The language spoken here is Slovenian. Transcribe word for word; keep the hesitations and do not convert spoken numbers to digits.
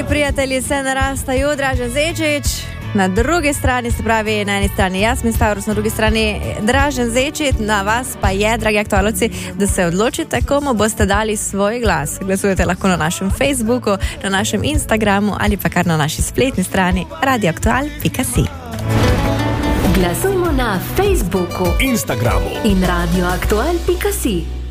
dragi prijatelji, se narastajo, Dražen Zečić. Na drugi strani, se pravi, na eni strani Jasmin Stavros, na drugi strani Dražen Zečić. Na vas pa je, dragi aktualci, da se odločite, komu boste dali svoj glas. Glasujete lahko na našem Facebooku, na našem Instagramu ali pa kar na naši spletni strani radioaktual pika si. Glasujmo na Facebooku, Instagramu in radioaktual pika si.